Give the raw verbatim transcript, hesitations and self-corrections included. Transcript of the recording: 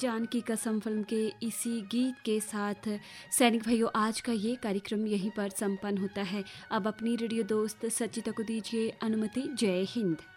जान की कसम फिल्म के इसी गीत के साथ सैनिक भाइयों आज का ये कार्यक्रम यहीं पर संपन्न होता है। अब अपनी रेडियो दोस्त सचिता को दीजिए अनुमति। जय हिंद।